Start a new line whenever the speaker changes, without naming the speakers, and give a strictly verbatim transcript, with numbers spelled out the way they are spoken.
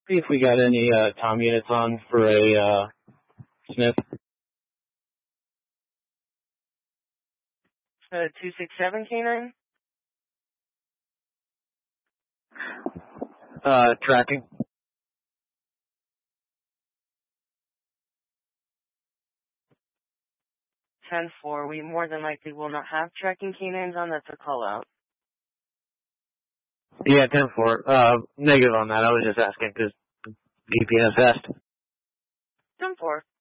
See if we got any uh, Tom units on for a uh, sniff.
Uh, two six seven canine.
Uh, tracking.
ten four. We more than likely will not have tracking canines on. That's a call out.
Yeah, ten four. Uh, negative on that. I was just asking because G P S asked.
ten four.